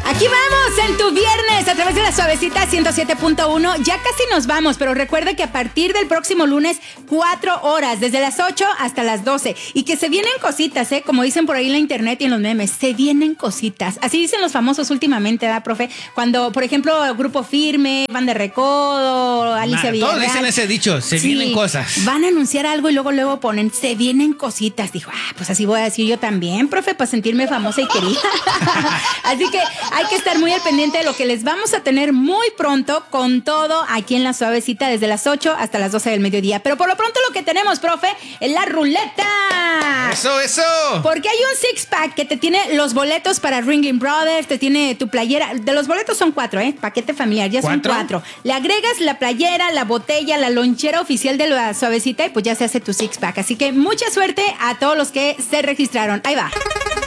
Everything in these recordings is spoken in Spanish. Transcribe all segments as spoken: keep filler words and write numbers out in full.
Aquí vamos en tu viernes a través de la Suavecita ciento siete punto uno. Ya casi nos vamos, pero recuerda que a partir del próximo lunes, cuatro horas, desde las ocho hasta las doce. Y que se vienen cositas, ¿eh? Como dicen por ahí en la internet y en los memes, se vienen cositas. Así dicen los famosos últimamente, ¿verdad, profe? Cuando, por ejemplo, Grupo Firme, Van de Recodo, Alicia nah, Villarreal. Todos dicen ese dicho, se sí, vienen cosas. Van a anunciar algo y luego luego ponen, se vienen cositas. Dijo, ah, pues así voy a decir yo también, profe, para sentirme famosa y querida. Así que hay que estar muy al pendiente de lo que les vamos a tener muy pronto con todo aquí en La Suavecita desde las ocho hasta las doce del mediodía. Pero por lo pronto lo que tenemos, profe, es la ruleta. ¡Eso, eso! Porque hay un six-pack que te tiene los boletos para Ringling Brothers, te tiene tu playera. De los boletos son cuatro, ¿eh? Paquete familiar, ya ¿Cuatro? son cuatro. Le agregas la playera, la botella, la lonchera oficial de La Suavecita y pues ya se hace tu six-pack. Así que mucha suerte a todos los que se registraron. Ahí va.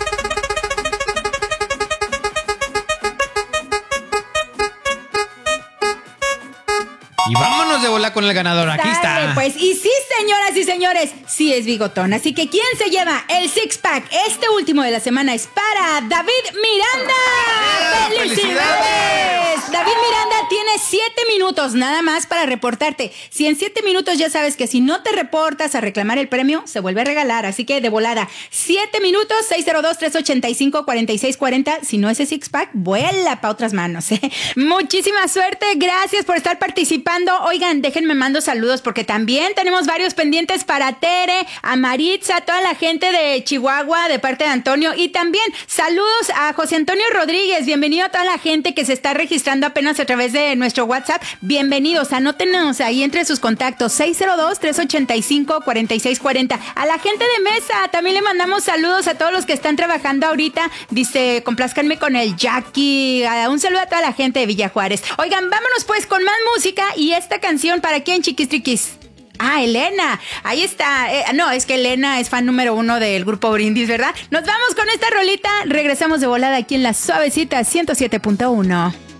Y vámonos de bola con el ganador. Aquí Dale, está. Pues, y sí, señoras y señores, sí es bigotón. Así que, ¿quién se lleva el six-pack? Este último de la semana es para David Miranda. ¡Yeah! ¡Felicidades! ¡Felicidades! David Miranda tiene siete minutos nada más para reportarte. Si en siete minutos ya sabes que si no te reportas a reclamar el premio, se vuelve a regalar. Así que de volada, siete minutos, seis cero dos, tres ocho cinco, cuatro seis cuatro cero. Si no es ese six-pack, vuela para otras manos. ¿eh? Muchísima suerte. Gracias por estar participando. Oigan, déjenme mando saludos porque también tenemos varios pendientes para Tere, a Maritza, a toda la gente de Chihuahua de parte de Antonio y también saludos a José Antonio Rodríguez. Bienvenido a toda la gente que se está registrando apenas a través de nuestro WhatsApp. Bienvenidos, anótenos ahí entre sus contactos seis cero dos, tres ocho cinco, cuatro seis cuatro cero. A la gente de mesa también le mandamos saludos a todos los que están trabajando ahorita. Dice, complázcanme con el Jackie. Un saludo a toda la gente de Villa Juárez. Oigan, vámonos pues con más música. ¿Y esta canción para quién, chiquis triquis? Ah, Elena. Ahí está. Eh, no, es que Elena es fan número uno del grupo Brindis, ¿verdad? Nos vamos con esta rolita. Regresamos de volada aquí en La Suavecita ciento siete punto uno.